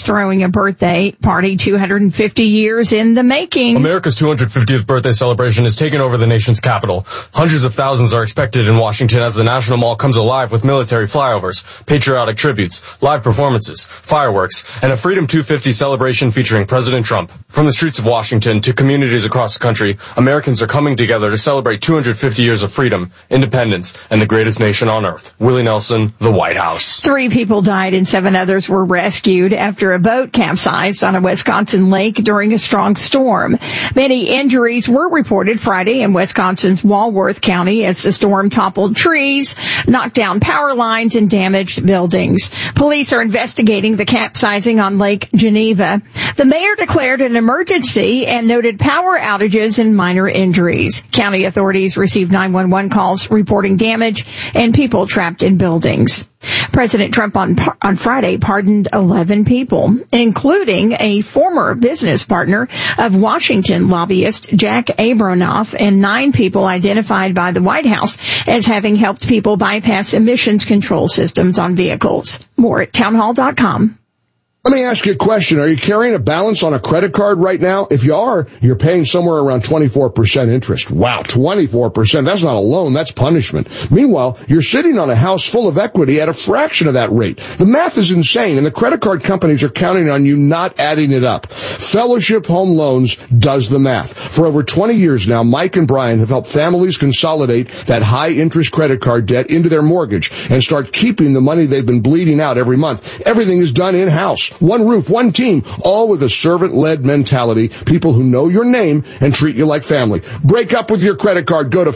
throwing a birthday party 250 years in the making. America's 250th birthday celebration has taken over the nation's capital. Hundreds of thousands are expected in Washington as the National Mall comes alive with military flyovers, patriotic tributes, live performances, fireworks, and a Freedom 250 celebration featuring President Trump. From the streets of Washington to communities across the country, Americans are coming together to celebrate 250 years of freedom, independence, and the greatest nation on earth. Willie Nelson, the White House. 3 people died and 7 others were rescued after a boat capsized on a Wisconsin lake during a strong storm. Many injuries were reported Friday in Wisconsin's Walworth County as the storm toppled trees, knocked down power lines, and damaged buildings. Police are investigating the capsizing on Lake Geneva. The mayor declared an emergency and noted power outages and minor injuries. County authorities received 911 calls reporting damage and people trapped in buildings. President Trump on Friday pardoned 11 people, including a former business partner of Washington lobbyist Jack Abramoff, and 9 people identified by the White House as having helped people bypass emissions control systems on vehicles. More at townhall.com. Let me ask you a question. Are you carrying a balance on a credit card right now? If you are, you're paying somewhere around 24% interest. Wow, 24%. That's not a loan, that's punishment. Meanwhile, you're sitting on a house full of equity at a fraction of that rate. The math is insane, and the credit card companies are counting on you not adding it up. Fellowship Home Loans does the math. For over 20 years now, Mike and Brian have helped families consolidate that high-interest credit card debt into their mortgage and start keeping the money they've been bleeding out every month. Everything is done in-house. One roof, one team, all with a servant-led mentality, people who know your name and treat you like family. Break up with your credit card. Go to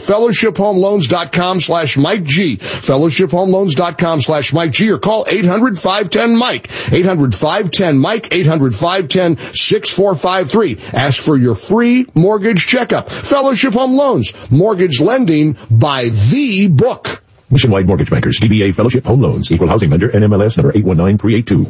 fellowshiphomeloans.com/Mike G, fellowshiphomeloans.com/Mike G, or call 800-510-MIKE, 800-510-MIKE, 800-510-6453. Ask for your free mortgage checkup. Fellowship Home Loans, mortgage lending by the book. Nationwide Mortgage Bankers, DBA Fellowship Home Loans, Equal Housing Lender, NMLS number 819382.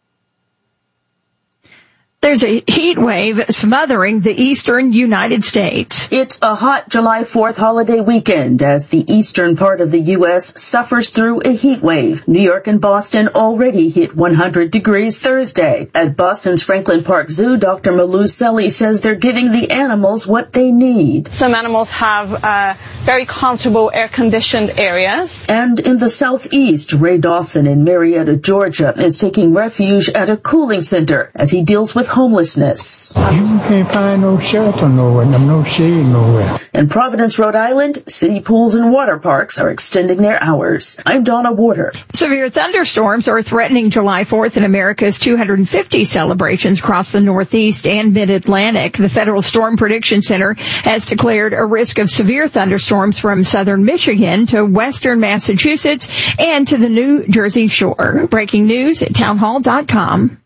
There's a heat wave smothering the eastern United States. It's a hot July 4th holiday weekend as the eastern part of the U.S. suffers through a heat wave. New York and Boston already hit 100 degrees Thursday. At Boston's Franklin Park Zoo, Dr. Malou Selly says they're giving the animals what they need. Some animals have very comfortable air-conditioned areas. And in the southeast, Ray Dawson in Marietta, Georgia, is taking refuge at a cooling center as he deals with homelessness. You can't find no shelter nowhere, no shade nowhere. In Providence, Rhode Island, city pools and water parks are extending their hours. I'm Donna Warder. Severe thunderstorms are threatening July 4th in America's 250 celebrations across the Northeast and Mid-Atlantic. The Federal Storm Prediction Center has declared a risk of severe thunderstorms from southern Michigan to western Massachusetts and to the New Jersey shore. Breaking news at townhall.com.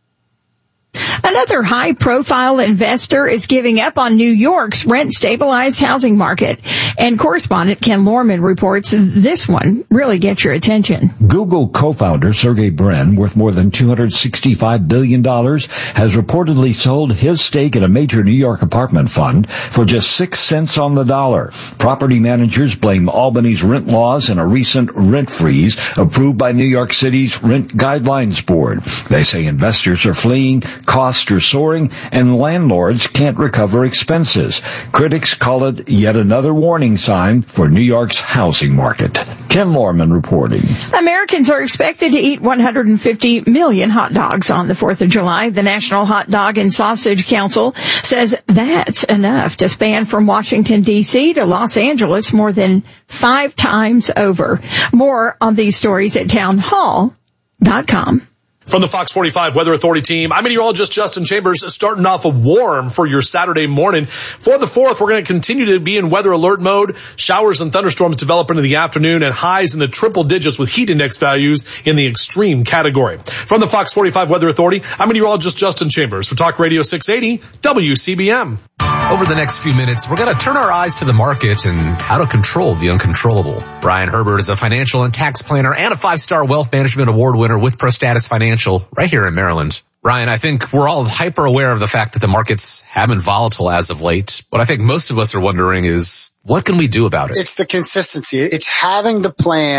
Another high-profile investor is giving up on New York's rent-stabilized housing market. And correspondent Ken Lorman reports this one really gets your attention. Google co-founder Sergey Brin, worth more than $265 billion, has reportedly sold his stake in a major New York apartment fund for just 6 cents on the dollar. Property managers blame Albany's rent laws and a recent rent freeze approved by New York City's Rent Guidelines Board. They say investors are fleeing, costs are soaring, and landlords can't recover expenses. Critics call it yet another warning sign for New York's housing market. Ken Lorman reporting. Americans are expected to eat 150 million hot dogs on the 4th of July. The National Hot Dog and Sausage Council says that's enough to span from Washington, D.C. to Los Angeles more than 5 times over. More on these stories at townhall.com. From the Fox 45 Weather Authority team, I'm meteorologist Justin Chambers, starting off warm for your Saturday morning. For the 4th, we're going to continue to be in weather alert mode. Showers and thunderstorms develop into the afternoon and highs in the triple digits with heat index values in the extreme category. From the Fox 45 Weather Authority, I'm meteorologist Justin Chambers for Talk Radio 680 WCBM. Over the next few minutes, we're going to turn our eyes to the market and how to control the uncontrollable. Brian Herbert is a financial and tax planner and a 5-star wealth management award winner with ProStatus Financial right here in Maryland. Brian, I think we're all hyper aware of the fact that the markets have been volatile as of late. What I think most of us are wondering is, what can we do about it? It's the consistency. It's having the plan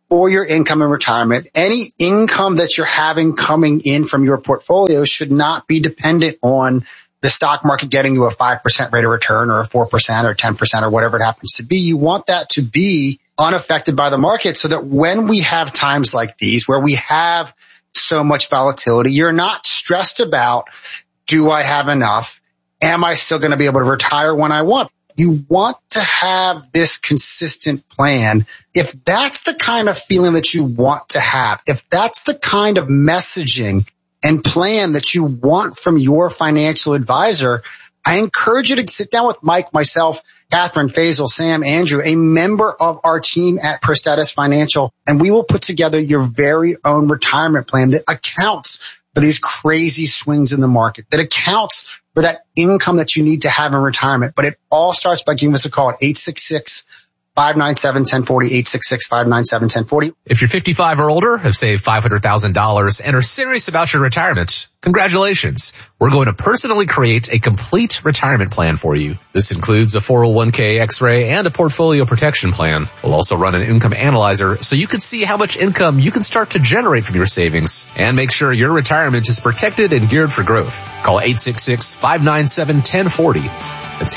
for your income in retirement. Any income that you're having coming in from your portfolio should not be dependent on the stock market getting you a 5% rate of return or a 4% or 10% or whatever it happens to be. You want that to be unaffected by the market so that when we have times like these where we have so much volatility, you're not stressed about, do I have enough? Am I still going to be able to retire when I want? You want to have this consistent plan. If that's the kind of feeling that you want to have, if that's the kind of messaging and plan that you want from your financial advisor, I encourage you to sit down with Mike, myself, Catherine, Faisal, Sam, Andrew, a member of our team at ProStatus Financial, and we will put together your very own retirement plan that accounts for these crazy swings in the market, that accounts for that income that you need to have in retirement. But it all starts by giving us a call at 866-597-1040, 866-597-1040. If you're 55 or older, have saved $500,000 and are serious about your retirement, congratulations. We're going to personally create a complete retirement plan for you. This includes a 401k X-ray and a portfolio protection plan. We'll also run an income analyzer so you can see how much income you can start to generate from your savings and make sure your retirement is protected and geared for growth. Call 866-597-1040. That's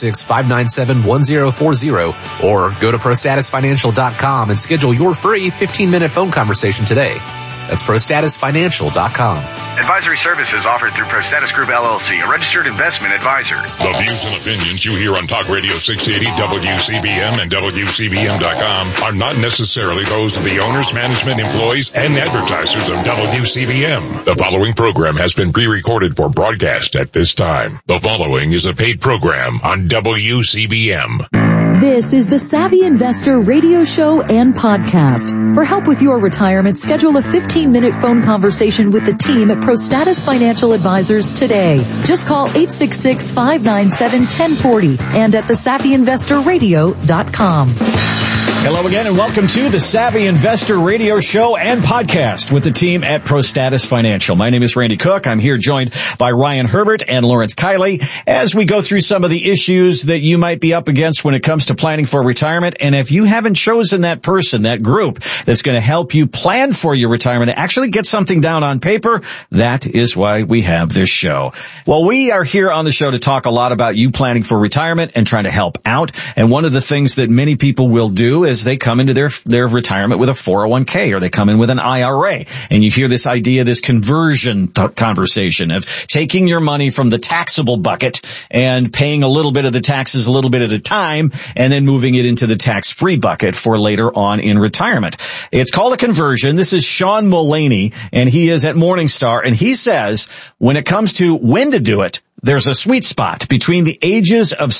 866-597-1040 or go to ProStatusFinancial.com and schedule your free 15-minute phone conversation today. That's ProStatusFinancial.com. Advisory services offered through ProStatus Group LLC, a registered investment advisor. The views and opinions you hear on Talk Radio 680 WCBM and WCBM.com are not necessarily those of the owners, management, employees, and advertisers of WCBM. The following program has been pre-recorded for broadcast at this time. The following is a paid program on WCBM. This is the Savvy Investor radio show and podcast. For help with your retirement, schedule a 15-minute phone conversation with the team at ProStatus Financial Advisors today. Just call 866-597-1040 and at thesavvyinvestorradio.com. Hello again and welcome to the Savvy Investor radio show and podcast with the team at ProStatus Financial. My name is Randy Cook. I'm here joined by Ryan Herbert and Lawrence Kiley as we go through some of the issues that you might be up against when it comes to planning for retirement. And if you haven't chosen that person, that group that's going to help you plan for your retirement, actually get something down on paper, that is why we have this show. Well, we are here on the show to talk a lot about you planning for retirement and trying to help out. And one of the things that many people will do is they come into their retirement with a 401k or they come in with an IRA. And you hear this idea, this conversion conversation of taking your money from the taxable bucket and paying a little bit of the taxes a little bit at a time and then moving it into the tax-free bucket for later on in retirement. It's called a conversion. This is Sean Mullaney, and he is at Morningstar, and he says when it comes to when to do it, there's a sweet spot between the ages of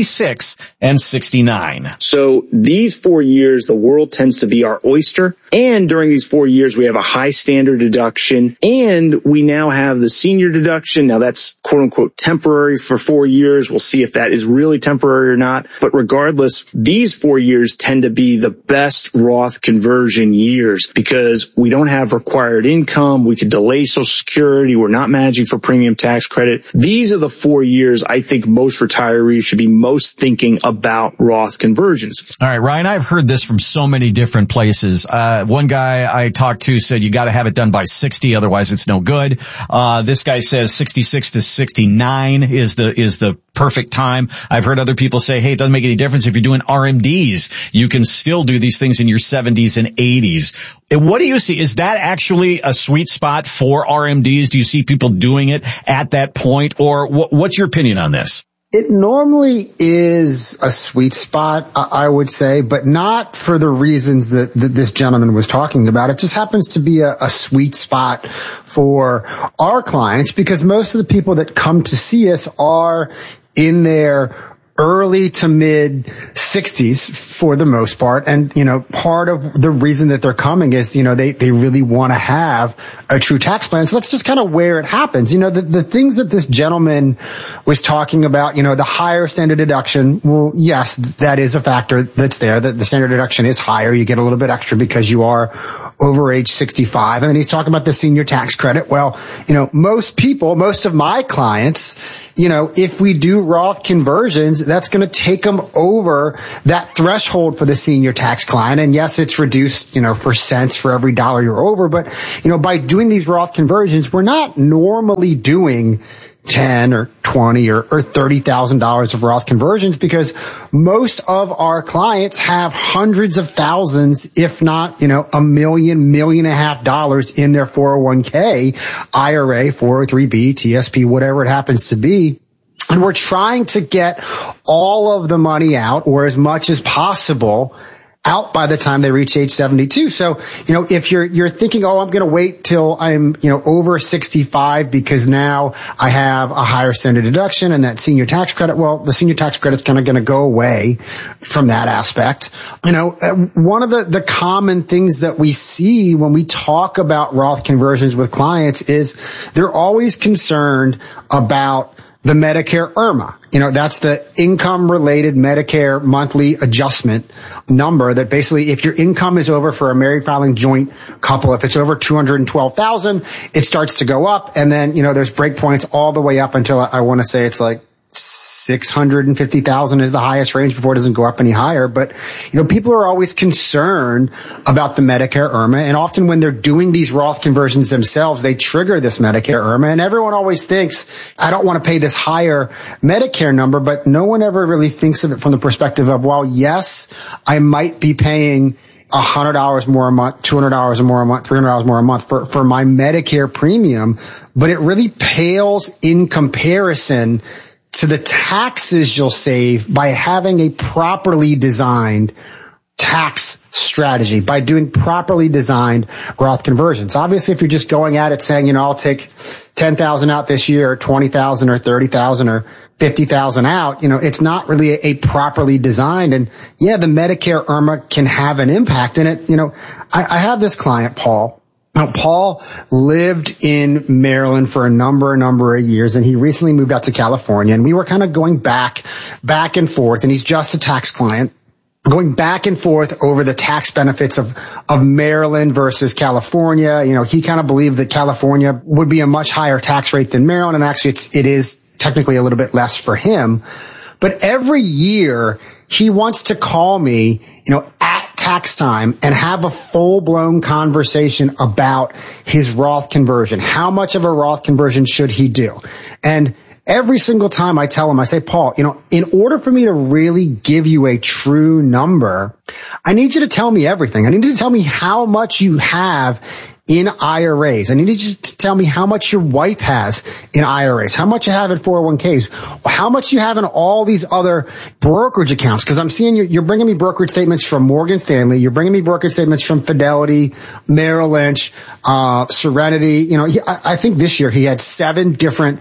66 and 69. So these 4 years, the world tends to be our oyster. And during these 4 years, we have a high standard deduction. And we now have the senior deduction. Now that's quote unquote temporary for 4 years. We'll see if that is really temporary or not. But regardless, these 4 years tend to be the best Roth conversion years because we don't have required income. We could delay Social Security. We're not managing for premium tax credit. These are the 4 years I think most retirees should be most thinking about Roth conversions. All right, Ryan, I've heard this from so many different places. One guy I talked to said you got to have it done by 60, otherwise it's no good. This guy says 66 to 69 is the perfect time. I've heard other people say, hey, it doesn't make any difference if you're doing RMDs. You can still do these things in your 70s and 80s. What do you see? Is that actually a sweet spot for RMDs? Do you see people doing it at that point? Or what's your opinion on this? It normally is a sweet spot, I would say, but not for the reasons that this gentleman was talking about. It just happens to be a sweet spot for our clients because most of the people that come to see us are in their early to mid 60s for the most part. And, part of the reason that they're coming is, they really want to have a true tax plan. So that's just kind of where it happens. The things that this gentleman was talking about, the higher standard deduction. Well, yes, that is a factor that's there. That the standard deduction is higher. You get a little bit extra because you are over age 65. And then he's talking about the senior tax credit. Well, most of my clients, if we do Roth conversions, that's going to take them over that threshold for the senior tax client. And yes, it's reduced, for cents for every dollar you're over. But, by doing these Roth conversions, we're not normally doing $10 or $20 or $30,000 of Roth conversions, because most of our clients have hundreds of thousands, if not, $1 million, $1.5 million in their 401k, IRA, 403b, TSP, whatever it happens to be. And we're trying to get all of the money out, or as much as possible, out by the time they reach age 72. So, if you're thinking, I'm going to wait till I'm, over 65 because now I have a higher standard deduction and that senior tax credit, well, the senior tax credit's kind of going to go away from that aspect. One of the common things that we see when we talk about Roth conversions with clients is they're always concerned about the Medicare IRMA. That's the income-related Medicare monthly adjustment number that basically, if your income is over for a married filing joint couple, if it's over $212,000, it starts to go up. And then, there's breakpoints all the way up until I want to say it's like $650,000 is the highest range before it doesn't go up any higher. But, people are always concerned about the Medicare IRMA. And often when they're doing these Roth conversions themselves, they trigger this Medicare IRMA. And everyone always thinks, I don't want to pay this higher Medicare number, but no one ever really thinks of it from the perspective of, well, yes, I might be paying $100 more a month, $200 more a month, $300 more a month for my Medicare premium, but it really pales in comparison to the taxes you'll save by having a properly designed tax strategy, by doing properly designed Roth conversions. Obviously, if you're just going at it saying, I'll take 10,000 out this year, or 20,000 or 30,000 or 50,000 out, it's not really a properly designed. And yeah, the Medicare IRMA can have an impact in it. I have this client, Paul. Now, Paul lived in Maryland for a number of years, and he recently moved out to California, and we were kind of going back and forth, and he's just a tax client, going back and forth over the tax benefits of Maryland versus California. He kind of believed that California would be a much higher tax rate than Maryland, and actually it is technically a little bit less for him. But every year, he wants to call me, at tax time and have a full-blown conversation about his Roth conversion. How much of a Roth conversion should he do? And every single time I tell him, I say, Paul, in order for me to really give you a true number, I need you to tell me everything. I need you to tell me how much you have in IRAs. I need you to tell me how much your wife has in IRAs, how much you have in 401ks, how much you have in all these other brokerage accounts. Because I'm seeing you're bringing me brokerage statements from Morgan Stanley. You're bringing me brokerage statements from Fidelity, Merrill Lynch, Serenity. I think this year he had 7 different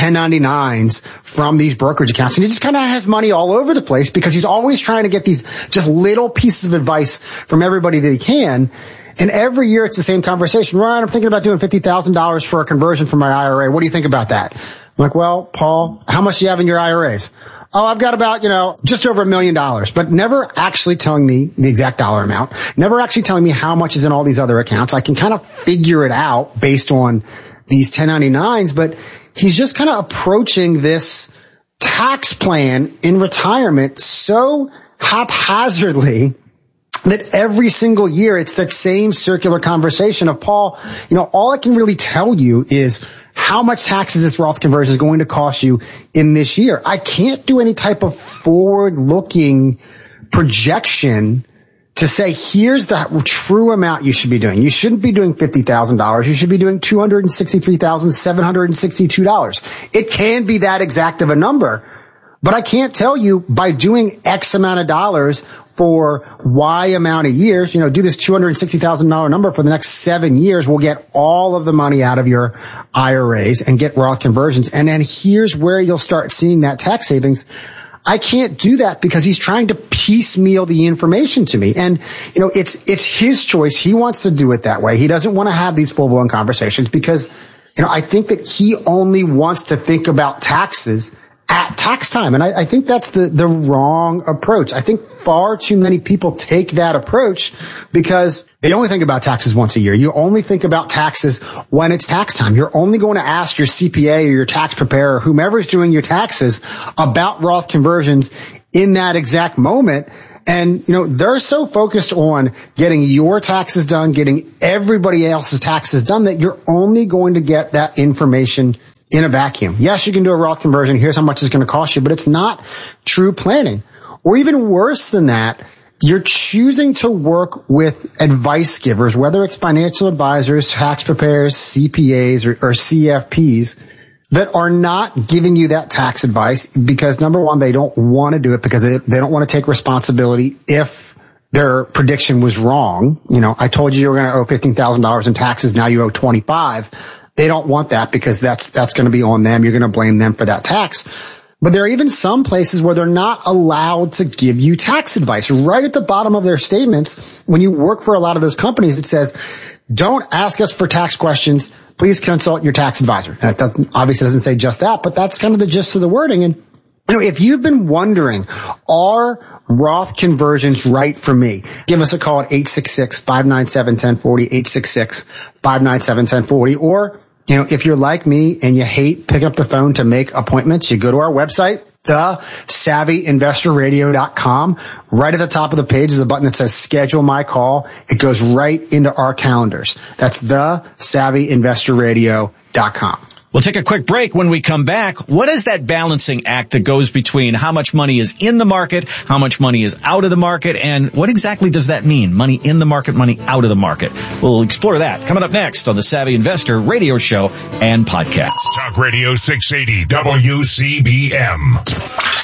1099s from these brokerage accounts. And he just kind of has money all over the place because he's always trying to get these just little pieces of advice from everybody that he can. And every year it's the same conversation. Ryan, I'm thinking about doing $50,000 for a conversion for my IRA. What do you think about that? I'm like, well, Paul, how much do you have in your IRAs? Oh, I've got about, just over $1 million, but never actually telling me the exact dollar amount, never actually telling me how much is in all these other accounts. I can kind of figure it out based on these 1099s, but he's just kind of approaching this tax plan in retirement so haphazardly that every single year it's that same circular conversation of, Paul, all I can really tell you is how much taxes this Roth conversion is going to cost you in this year. I can't do any type of forward-looking projection to say, here's the true amount you should be doing. You shouldn't be doing $50,000. You should be doing $263,762. It can be that exact of a number, but I can't tell you by doing X amount of dollars for Y amount of years, do this $260,000 number for the next 7 years. We'll get all of the money out of your IRAs and get Roth conversions. And then here's where you'll start seeing that tax savings. I can't do that because he's trying to piecemeal the information to me. And, it's his choice. He wants to do it that way. He doesn't want to have these full-blown conversations because, I think that he only wants to think about taxes at tax time. And I think that's the wrong approach. I think far too many people take that approach because they only think about taxes once a year. You only think about taxes when it's tax time. You're only going to ask your CPA or your tax preparer or whomever's doing your taxes about Roth conversions in that exact moment. And, they're so focused on getting your taxes done, getting everybody else's taxes done that you're only going to get that information in a vacuum. Yes, you can do a Roth conversion. Here's how much it's going to cost you, but it's not true planning. Or even worse than that, you're choosing to work with advice givers, whether it's financial advisors, tax preparers, CPAs, or CFPs, that are not giving you that tax advice because, number one, they don't want to do it because they don't want to take responsibility if their prediction was wrong. I told you were going to owe $15,000 in taxes. Now you owe 25. They don't want that because that's going to be on them. You're going to blame them for that tax. But there are even some places where they're not allowed to give you tax advice. Right at the bottom of their statements, when you work for a lot of those companies, it says, don't ask us for tax questions. Please consult your tax advisor. And it obviously doesn't say just that, but that's kind of the gist of the wording. And if you've been wondering, are Roth conversions right for me? Give us a call at 866-597-1040, 866-597-1040, or if you're like me and you hate picking up the phone to make appointments, you go to our website, thesavvyinvestorradio.com. Right at the top of the page is a button that says schedule my call. It goes right into our calendars. That's thesavvyinvestorradio.com. We'll take a quick break. When we come back, what is that balancing act that goes between how much money is in the market, how much money is out of the market, and what exactly does that mean? Money in the market, money out of the market. We'll explore that coming up next on the Savvy Investor Radio Show and Podcast. Talk Radio 680 WCBM.